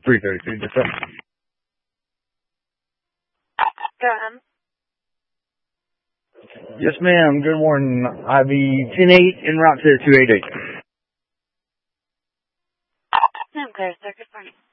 333, just up. Go ahead. Yes, ma'am. Good morning. IV 10-8 en route to 288. I'm clear, sir. Good morning.